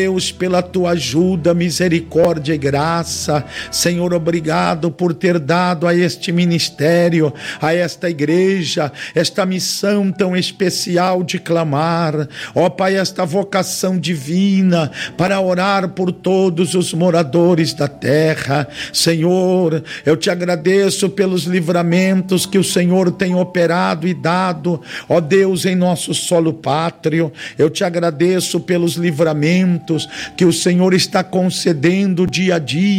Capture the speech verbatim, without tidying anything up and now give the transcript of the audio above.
Deus, pela tua ajuda, misericórdia e graça. Senhor, obrigado por ter dado a este ministério, a esta igreja, esta missão tão especial de clamar, ó Pai, esta vocação divina para orar por todos os moradores da terra. Senhor, eu te agradeço pelos livramentos que o Senhor tem operado e dado, ó Deus, em nosso solo pátrio. Eu te agradeço pelos livramentos que o Senhor está concedendo dia a dia.